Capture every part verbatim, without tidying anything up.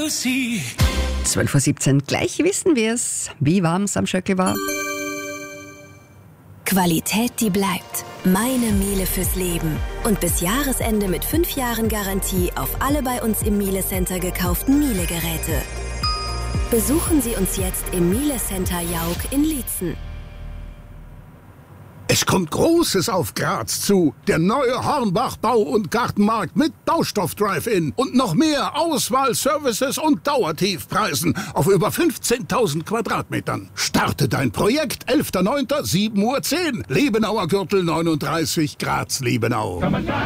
will see. zwölf Uhr siebzehn, gleich wissen wir es, wie warm es am Schöckl war. Qualität, die bleibt. Meine Miele fürs Leben. Und bis Jahresende mit fünf Jahren Garantie auf alle bei uns im Miele Center gekauften Miele-Geräte. Besuchen Sie uns jetzt im Miele Center Jauch in Liezen. Es kommt Großes auf Graz zu. Der neue Hornbach Bau- und Gartenmarkt mit Baustoff-Drive-In und noch mehr Auswahl, Services und Dauertiefpreisen auf über fünfzehntausend Quadratmetern. Starte dein Projekt elfter neunter sieben Uhr zehn. Liebenauer Gürtel neununddreißig, Graz-Liebenau.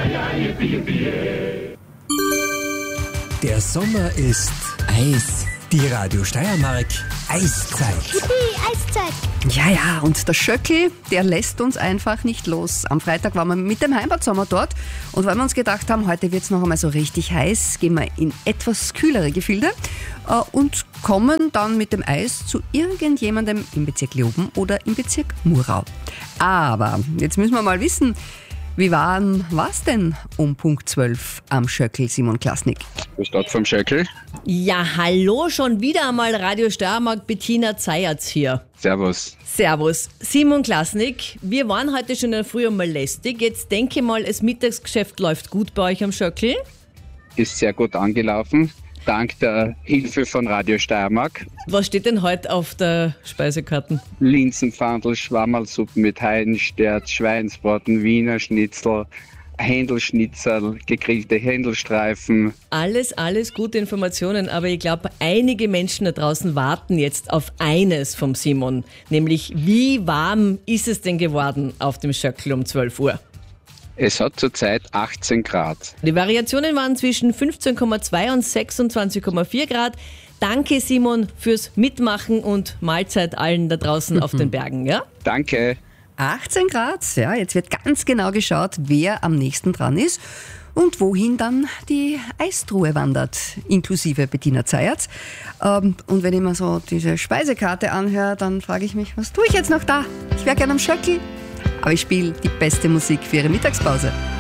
Der Sommer ist Eis. Die Radio Steiermark Eiszeit. Eiszeit. Ja, ja, und der Schöckl, der lässt uns einfach nicht los. Am Freitag waren wir mit dem Heimatsommer dort und weil wir uns gedacht haben, heute wird es noch einmal so richtig heiß, gehen wir in etwas kühlere Gefilde äh, und kommen dann mit dem Eis zu irgendjemandem im Bezirk Leoben oder im Bezirk Murau. Aber jetzt müssen wir mal wissen, wie war es denn um Punkt zwölf am Schöckl, Simon Klasnick? Grüß Gott vom Schöckl. Ja, hallo, schon wieder einmal Radio Steiermark, Bettina Zayatz hier. Servus. Servus. Simon Klasnick, wir waren heute schon in der Früh einmal lästig. Jetzt denke ich mal, das Mittagsgeschäft läuft gut bei euch am Schöckl. Ist sehr gut angelaufen, dank der Hilfe von Radio Steiermark. Was steht denn heute auf der Speisekarte? Linsenpfandl, Schwammerlsuppen mit Heidensterz, Schweinsbraten, Wiener Schnitzel, Händelschnitzel, gegrillte Händelstreifen. Alles, alles gute Informationen, aber ich glaube, einige Menschen da draußen warten jetzt auf eines vom Simon, nämlich wie warm ist es denn geworden auf dem Schöckl um zwölf Uhr? Es hat zurzeit achtzehn Grad. Die Variationen waren zwischen fünfzehn Komma zwei und sechsundzwanzig Komma vier Grad. Danke Simon fürs Mitmachen und Mahlzeit allen da draußen auf den Bergen, ja? Danke. achtzehn Grad, ja, jetzt wird ganz genau geschaut, wer am nächsten dran ist und wohin dann die Eistruhe wandert, inklusive Bettina Zayatz. Ähm, und wenn ich mir so diese Speisekarte anhöre, dann frage ich mich, was tue ich jetzt noch da? Ich wäre gerne am Schöckl, aber ich spiele die beste Musik für Ihre Mittagspause.